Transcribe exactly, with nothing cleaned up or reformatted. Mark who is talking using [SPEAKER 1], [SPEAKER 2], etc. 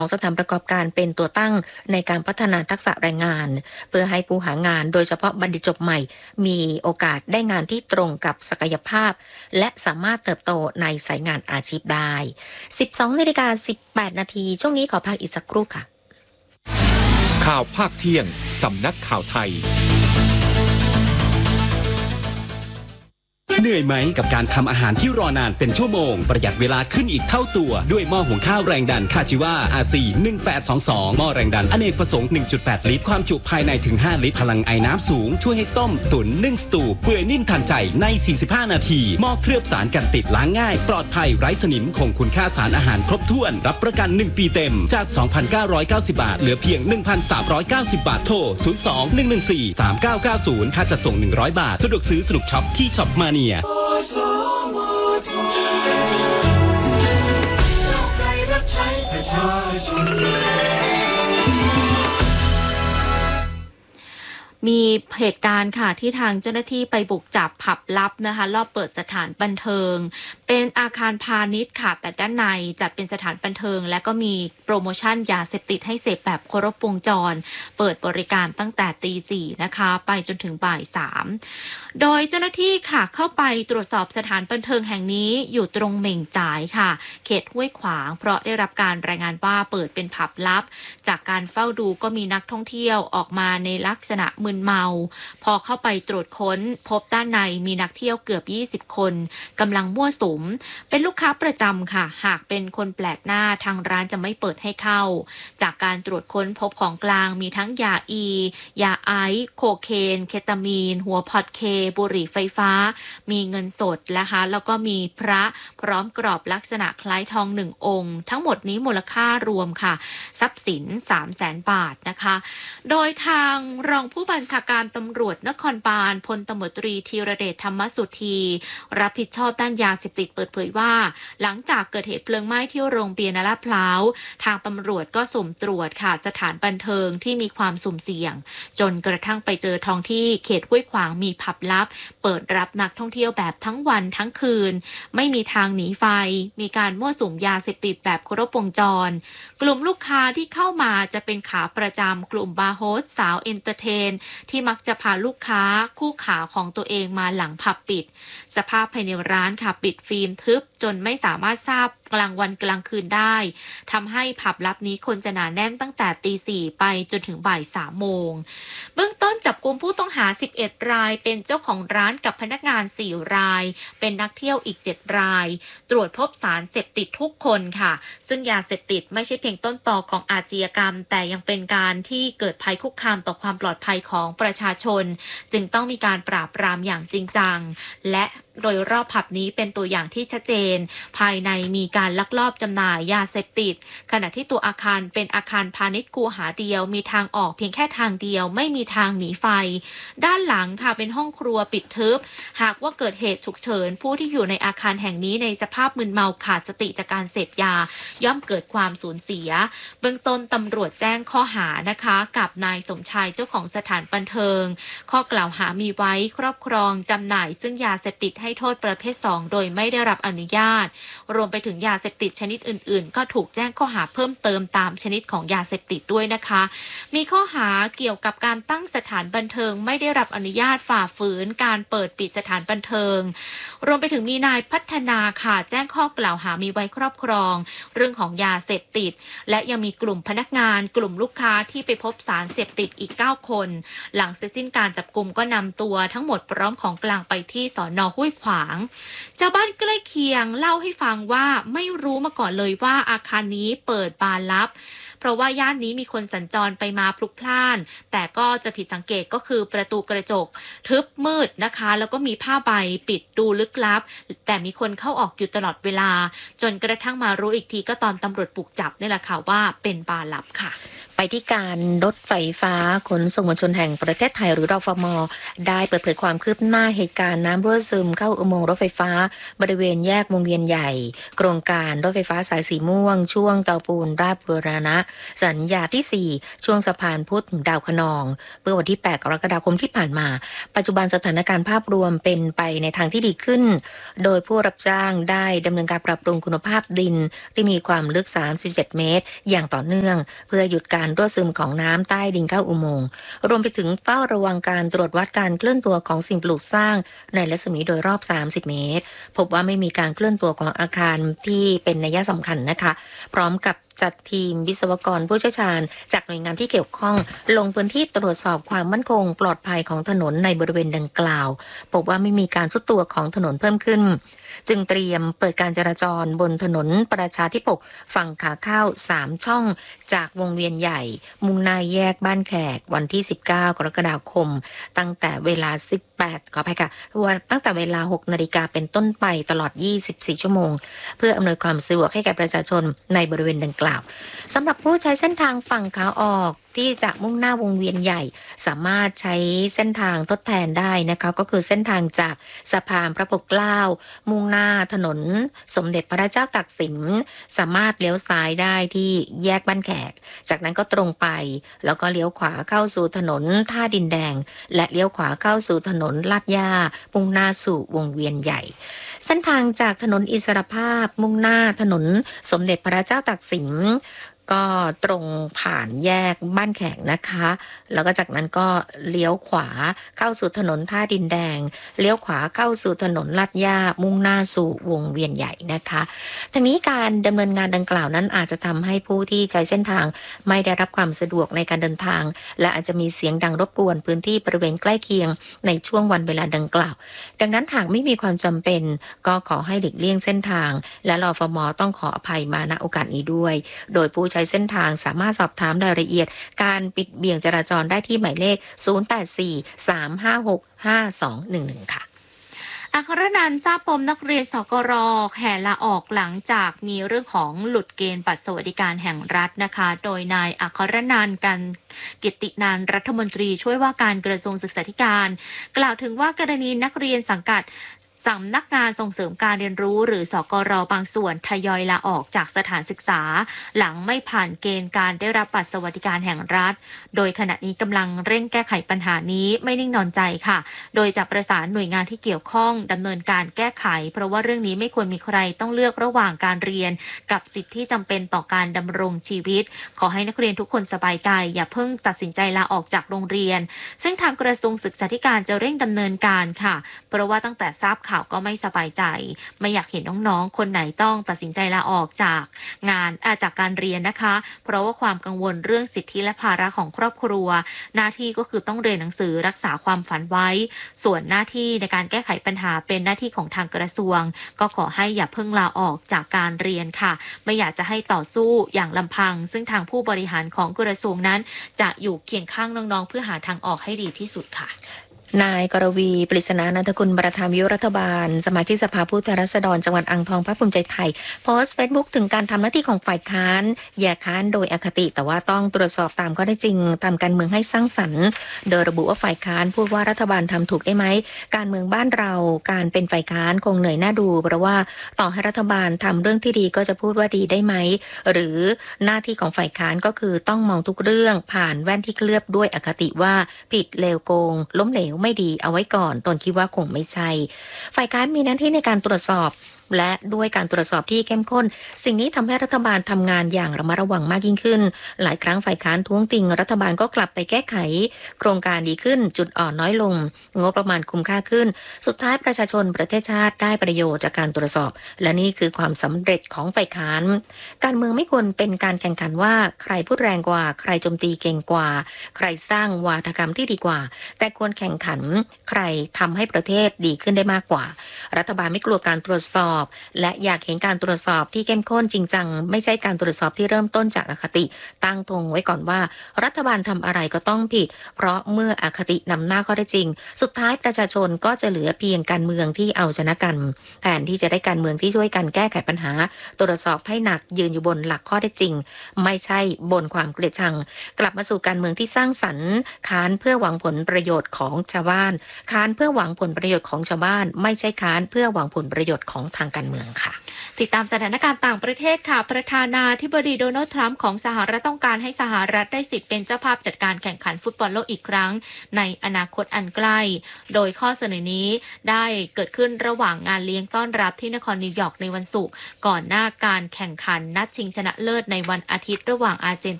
[SPEAKER 1] ของสถานประกอบการเป็นตัวตั้งในการพัฒนาทักษะแรงงานเพื่อให้ผู้หางานโดยเฉพาะบัณฑิตจบใหม่มีโอกาสได้งานที่ตรงกับศักยภาพและสามารถเติบโตในสายงานอาชีพได้ สิบสองนาฬิกาสิบแปดนาทีช่วงนี้ขอพักอีกสักครู่ค่ะ
[SPEAKER 2] ข่าวภาคเที่ยงสำนักข่าวไทย
[SPEAKER 3] เหนื่อยไหมกับการทำอาหารที่รอนานเป็นชั่วโมงประหยัดเวลาขึ้นอีกเท่าตัวด้วยหม้อหุงข้าวแรงดันคาชิวา อาร์ ซี หนึ่งแปดสองสองหม้อแรงดันอเนกประสงค์ หนึ่งจุดแปด ลิตรความจุภายในถึงห้าลิตรพลังไอน้ำสูงช่วยให้ต้มตุ๋นนึ่งสตูเปื่อยนิ่มทันใจในสี่สิบห้านาทีหม้อเคลือบสารกันติดล้างง่ายปลอดภัยไร้สนิมคงคุณค่าสารอาหารครบถ้วนรับประกันหนึ่งปีเต็มจาก สองพันเก้าร้อยเก้าสิบ บาทเหลือเพียง หนึ่งพันสามร้อยเก้าสิบ บาทโทรศูนย์ สอง หนึ่ง หนึ่ง สี่ สาม เก้า เก้า ศูนย์ค่าจัดส่งหนึ่งร้อยบาทสะดวกซื้อสนุกช็อปที่ช็อปมาเนีย
[SPEAKER 4] มีเหตุการณ์ค่ะที่ทางเจ้าหน้าที่ไปบุกจับผับลับนะคะรอบเปิดสถานบันเทิงเป็นอาคารพาณิชย์ค่ะแต่ด้านในจัดเป็นสถานบันเทิงและก็มีโปรโมชั่นยาเสพติดให้เสพแบบครบวงจรเปิดบริการตั้งแต่ตีสี่นะคะไปจนถึงบ่ายสามโดยเจ้าหน้าที่ค่ะเข้าไปตรวจสอบสถานบันเทิงแห่งนี้อยู่ตรงเหม่งจ่ายค่ะเขตห้วยขวางเพราะได้รับการรายงานว่าเปิดเป็นผับลับจากการเฝ้าดูก็มีนักท่องเที่ยวออกมาในลักษณะมึนเมาพอเข้าไปตรวจค้นพบด้านในมีนักเที่ยวเกือบยี่สิบคนกำลังมั่วสุมเป็นลูกค้าประจำค่ะหากเป็นคนแปลกหน้าทางร้านจะไม่เปิดให้เข้าจากการตรวจค้นพบของกลางมีทั้งยาอียาไอซ์โคเคนเคตามีนหัวพอดเคบุหรี่ไฟฟ้ามีเงินสดนะคะแล้วก็มีพระพร้อมกรอบลักษณะคล้ายทองหนึ่งองค์ทั้งหมดนี้มูลค่ารวมค่ะทรัพย์สิน สามแสน บาทนะคะโดยทางรองผู้บัญชาการตำรวจนครบาลพลตำรวจตรีธีรเดชธรรมสุธีรับผิดชอบด้านยาเสพติดเปิดเผยว่าหลังจากเกิดเหตุเพลิงไหม้ที่โรงเบียร์นลาดพร้าวทางตำรวจก็สุ่มตรวจค่ะสถานบันเทิงที่มีความสุ่มเสี่ยงจนกระทั่งไปเจอท้องที่เขตห้วยขวางมีผับลับเปิดรับนักท่องเที่ยวแบบทั้งวันทั้งคืนไม่มีทางหนีไฟมีการมั่วสุมยาเสพติดแบบครบวงจรกลุ่มลูกค้าที่เข้ามาจะเป็นขาประจำกลุ่มบาร์โฮสสาวเอนเตอร์เทนที่มักจะพาลูกค้าคู่ขาของตัวเองมาหลังผับปิดสภาพภายในร้านค่ะปิดฟิล์มทึบจนไม่สามารถทราบกลางวันกลางคืนได้ทำให้ผับลับนี้คนจะหนาแน่นตั้งแต่ตีสี่ไปจนถึงบ่ายสามโมงเบื้องต้นจับกุมผู้ต้องหาสิบเอ็ดรายเป็นเจ้าของร้านกับพนักงานสี่รายเป็นนักเที่ยวอีกเจ็ดรายตรวจพบสารเสพติดทุกคนค่ะซึ่งยาเสพติดไม่ใช่เพียงต้นตอของอาชญากรรมแต่ยังเป็นการที่เกิดภัยคุกคามต่อความปลอดภัยของประชาชนจึงต้องมีการปราบปรามอย่างจริงจังและโดยรอบผับนี้เป็นตัวอย่างที่ชัดเจนภายในมีการลักลอบจำหน่ายยาเสพติดขณะที่ตัวอาคารเป็นอาคารพาณิชย์คูหาเดียวมีทางออกเพียงแค่ทางเดียวไม่มีทางหนีไฟด้านหลังค่ะเป็นห้องครัวปิดทึบหากว่าเกิดเหตุฉุกเฉินผู้ที่อยู่ในอาคารแห่งนี้ในสภาพมึนเมาขาดสติจากการเสพยาย่อมเกิดความสูญเสียเบื้องต้นตำรวจแจ้งข้อหานะคะกับนายสมชายเจ้าของสถานบันเทิงข้อกล่าวหามีไว้ครอบครองจำหน่ายซึ่งยาเสพติดให้โทษประเภทสองโดยไม่ได้รับอนุญาตรวมไปถึงยาเสพติดชนิดอื่นๆก็ถูกแจ้งข้อหาเพิ่มเติมตามชนิดของยาเสพติดด้วยนะคะมีข้อหาเกี่ยวกับการตั้งสถานบันเทิงไม่ได้รับอนุญาตฝ่าฝืนการเปิดปิดสถานบันเทิงรวมไปถึงมีนายพัฒนาค่ะแจ้งข้อกล่าวหามีไว้ครอบครองเรื่องของยาเสพติดและยังมีกลุ่มพนักงานกลุ่มลูกค้าที่ไปพบสารเสพติดอีกเก้าคนหลังเสร็จสิ้นการจับกุมก็นำตัวทั้งหมดพร้อมของกลางไปที่สน.ห้วยขวางชาวบ้านใกล้เคียงเล่าให้ฟังว่าไม่รู้มาก่อนเลยว่าอาคารนี้เปิดบานลับเพราะว่าย่านนี้มีคนสัญจรไปมาพลุกพล่านแต่ก็จะผิดสังเกตก็คือประตูกระจกทึบมืดนะคะแล้วก็มีผ้าใบปิดดูลึกลับแต่มีคนเข้าออกอยู่ตลอดเวลาจนกระทั่งมารู้อีกทีก็ตอนตำรวจบุกจับนี่แหละค่ะว่าเป็นบาร์ลับค่ะ
[SPEAKER 1] ไปไปที่การรถไฟฟ้าขนส่งมวลชนแห่งประเทศไทยหรือรฟม.ได้เปิดเผยความคืบหน้าเหตุการณ์น้ำรั่วซึมเข้าอุโมงค์รถไฟฟ้าบริเวณแยกวงเวียนใหญ่โครงการรถไฟฟ้าสายสีม่วงช่วงเตาปูนราชบูรณะสัญญาที่สี่ช่วงสะพานพุทธดาวคะนองเมื่อวันที่แปดกรกฎาคมที่ผ่านมาปัจจุบันสถานการณ์ภาพรวมเป็นไปในทางที่ดีขึ้นโดยผู้รับจ้างได้ดำเนินการปรับปรุงคุณภาพดินที่มีความลึกสามสิบเจ็ดเมตรอย่างต่อเนื่องเพื่อหยุดการรั่วซึมของน้ำใต้ดินเข้าอุโมงค์รวมไปถึงเฝ้าระวังการตรวจวัดการเคลื่อนตัวของสิ่งปลูกสร้างในรัศมีโดยรอบสามสิบเมตรพบว่าไม่มีการเคลื่อนตัวของอาคารที่เป็นนัยสำคัญนะคะพร้อมกับจัดทีมวิศวกรผู้เชี่ยวชาญจากหน่วยงานที่เกี่ยวข้องลงพื้นที่ตรวจสอบความมั่นคงปลอดภัยของถนนในบริเวณดังกล่าวพบว่าไม่มีการทรุดตัวของถนนเพิ่มขึ้นจึงเตรียมเปิดการจราจรบนถนนประชาธิปกฝั่งขาเข้าสามช่องจากวงเวียนใหญ่มุ่งหน้าแยกบ้านแขกวันที่สิบเก้ากรกฎาคมตั้งแต่เวลาสิบแปดขออภัยค่ะวันตั้งแต่เวลาหกนาฬิกาเป็นต้นไปตลอดยี่สิบสี่ชั่วโมงเพื่ออำนวยความสะดวกให้แก่ประชาชนในบริเวณดังกล่าวสำหรับผู้ใช้เส้นทางฝั่งขาออกที่จะมุ่งหน้าวงเวียนใหญ่สามารถใช้เส้นทางทดแทนได้นะคะก็คือเส้นทางจากสะพานพระปกเกล้ามุ่งหน้าถนนสมเด็จพระเจ้าตากสินสามารถเลี้ยวซ้ายได้ที่แยกบ้านแขกจากนั้นก็ตรงไปแล้วก็เลี้ยวขวาเข้าสู่ถนนท่าดินแดงและเลี้ยวขวาเข้าสู่ถนนลาดย่ามุ่งหน้าสู่วงเวียนใหญ่เส้นทางจากถนนอิสรภาพมุ่งหน้าถนนสมเด็จพระเจ้าตากสินก็ตรงผ่านแยกบ้านแขกนะคะแล้วก็จากนั้นก็เลี้ยวขวาเข้าสู่ถนนท่าดินแดงเลี้ยวขวาเข้าสู่ถนนลาดย่ามุ่งหน้าสู่วงเวียนใหญ่นะคะทั้งนี้การดำเนินงานดังกล่าวนั้นอาจจะทำให้ผู้ที่ใช้เส้นทางไม่ได้รับความสะดวกในการเดินทางและอาจจะมีเสียงดังรบกวนพื้นที่บริเวณใกล้เคียงในช่วงวันเวลาดังกล่าวดังนั้นหากไม่มีความจำเป็นก็ขอให้หลีกเลี่ยงเส้นทางและรฟม.ต้องขออภัยมาณโอกาสนี้ด้วยโดยผู้ใช้เส้นทางสามารถสอบถามรายละเอียดการปิดเบี่ยงจราจรได้ที่หมายเลขศูนย์ แปด สี่ สาม ห้า หก ห้า สอง หนึ่ง หนึ่งค่ะ
[SPEAKER 4] อัครนันท์ทราบปมนักเรียนสกร.แห่ลาออกหลังจากมีเรื่องของหลุดเกณฑ์บัตรสวัสดิการแห่งรัฐนะคะโดยนายอัครนันท์กันกิตตินันท์รัฐมนตรีช่วยว่าการกระทรวงศึกษาธิการกล่าวถึงว่ากรณีนักเรียนสังกัดสำนักงานส่งเสริมการเรียนรู้หรือสกร.บางส่วนทยอยลาออกจากสถานศึกษาหลังไม่ผ่านเกณฑ์การได้รับบัตรสวัสดิการแห่งรัฐโดยขณะนี้กำลังเร่งแก้ไขปัญหานี้ไม่นิ่งนอนใจค่ะโดยจะประสานหน่วยงานที่เกี่ยวข้องดำเนินการแก้ไขเพราะว่าเรื่องนี้ไม่ควรมีใครต้องเลือกระหว่างการเรียนกับสิทธิที่จำเป็นต่อการดำรงชีวิตขอให้นักเรียนทุกคนสบายใจอย่าเพิ่งตัดสินใจลาออกจากโรงเรียนซึ่งทางกระทรวงศึกษาธิการจะเร่งดำเนินการค่ะเพราะว่าตั้งแต่ทราบข่าวก็ไม่สบายใจไม่อยากเห็นน้องๆคนไหนต้องตัดสินใจลาออกจากงานอาจากการเรียนนะคะเพราะว่าความกังวลเรื่องสิทธิและภาระของครอบครัวหน้าที่ก็คือต้องเรียนหนังสือรักษาความฝันไว้ส่วนหน้าที่ในการแก้ไขปัญหาเป็นหน้าที่ของทางกระทรวงก็ขอให้อย่าเพิ่งลาออกจากการเรียนค่ะไม่อยากจะให้ต่อสู้อย่างลำพังซึ่งทางผู้บริหารของกระทรวงนั้นจะอยู่เคียงข้างน้องๆเพื่อหาทางออกให้ดีที่สุดค่ะ
[SPEAKER 1] นายกรวีปริศนานันทกุลประธานวิปรัฐบาลสมาชิกสภาผู้แทนราษฎรจังหวัดอ่างทองพรรคภูมิใจไทยโพสต์เฟซบุ๊กถึงการทำหน้าที่ของฝ่ายค้านอย่าค้านโดยอคติแต่ว่าต้องตรวจสอบตามข้อได้จริงตามการเมืองให้สร้างสรรค์โดยระบุว่าฝ่ายค้านพูดว่ารัฐบาลทำถูกได้ไหมการเมืองบ้านเราการเป็นฝ่ายค้านคงเหนื่อยหน้าดูเพราะว่าต่อให้รัฐบาลทำเรื่องที่ดีก็จะพูดว่าดีได้ไหมหรือหน้าที่ของฝ่ายค้านก็คือต้องมองทุกเรื่องผ่านแว่นที่เคลือบด้วยอคติว่าผิดเลวโกงล้มเหลวไม่ดีเอาไว้ก่อนตนคิดว่าคงไม่ใช่ฝ่ายค้านมีหน้าที่ในการตรวจสอบ และด้วยการตรวจสอบที่เข้มข้นสิ่งนี้ทำให้รัฐบาลทำงานอย่างระมัดระวังมากยิ่งขึ้นหลายครั้งฝ่ายค้านท้วงติงรัฐบาลก็กลับไปแก้ไขโครงการดีขึ้นจุดอ่อนน้อยลงงบประมาณคุ้มค่าขึ้นสุดท้ายประชาชนประเทศชาติได้ประโยชน์จากการตรวจสอบและนี่คือความสำเร็จของฝ่ายค้านการเมืองไม่ควรเป็นการแข่งขันว่าใครพูดแรงกว่าใครโจมตีเก่งกว่าใครสร้างวาทกรรมที่ดีกว่าแต่ควรแข่งขันใครทำให้ประเทศดีขึ้นได้มากกว่ารัฐบาลไม่กลัวการตรวจสอบอบและอยากเห็นการตรวจสอบที่เข้มข้นจริงจังไม่ใช่การตรวจสอบที่เริ่มต้นจากอคติตั้งธงไว้ก่อนว่ารัฐบาลทำอะไรก็ต้องผิดเพราะเมื่ออคตินำหน้าข้อเท็จจริงสุดท้ายประชาชนก็จะเหลือเพียงการเมืองที่เอาชนะกันแทนที่จะได้การเมืองที่ช่วยกันแก้ไขปัญหาตรวจสอบให้หนักยืนอยู่บนหลักข้อเท็จจริงไม่ใช่บนความเกลียดชังกลับมาสู่การเมืองที่สร้างสรรค์ค้านเพื่อหวังผลประโยชน์ของชาวบ้านค้านเพื่อหวังผลประโยชน์ของชาวบ้านไม่ใช่ค้านเพื่อหวังผลประโยชน์ของทางการเมืองค่ะ
[SPEAKER 4] ติดตามสถานการณ์ต่างประเทศค่ะประธานาธิบดีโดนัลด์ทรัมป์ของสหรัฐต้องการให้สหรัฐได้สิทธิ์เป็นเจ้าภาพจัดการแข่งขันฟุตบอลโลกอีกครั้งในอนาคตอันใกล้โดยข้อเสนอนี้ได้เกิดขึ้นระหว่างงานเลี้ยงต้อนรับที่นครนิวยอร์กในวันศุกร์ก่อนหน้าการแข่งขันนัดชิงชนะเลิศในวันอาทิตย์ระหว่างอาร์เจน